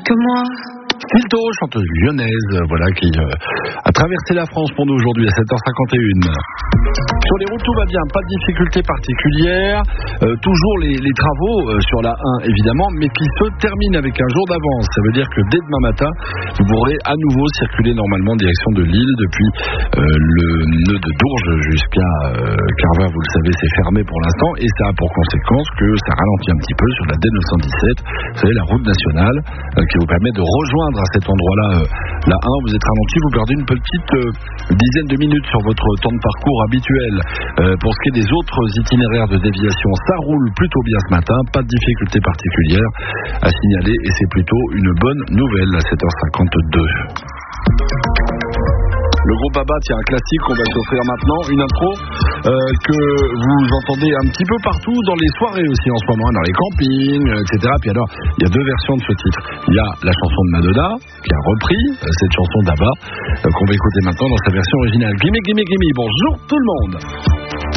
que moi. Filto, chanteuse lyonnaise, voilà, qui a traversé la France pour nous aujourd'hui à 7h51. Sur les routes, tout va bien, pas de difficultés particulières, toujours les travaux sur la 1 évidemment, mais qui se terminent avec un jour d'avance. Ça veut dire que dès demain matin, vous pourrez à nouveau circuler normalement en direction de Lille depuis le nœud de Dourges jusqu'à Carvin, vous le savez, c'est fermé pour l'instant et ça a pour conséquence que ça ralentit un petit peu sur la D917, vous savez, la route nationale qui vous permet de rejoindre à cet endroit-là la 1, vous êtes ralenti, vous perdez une petite dizaine de minutes sur votre temps de parcours habituel. Pour ce qui est des autres itinéraires de déviation, ça roule plutôt bien ce matin, pas de difficultés particulières à signaler et c'est plutôt une bonne nouvelle à 7h52. Le groupe ABBA, tiens, un classique qu'on va s'offrir maintenant, une intro que vous entendez un petit peu partout dans les soirées aussi en ce moment, dans les campings, etc. Puis alors, il y a deux versions de ce titre. Il y a la chanson de Madonna, qui a repris cette chanson d'ABBA, qu'on va écouter maintenant dans sa version originale. Gimme, gimme, gimme, bonjour tout le monde.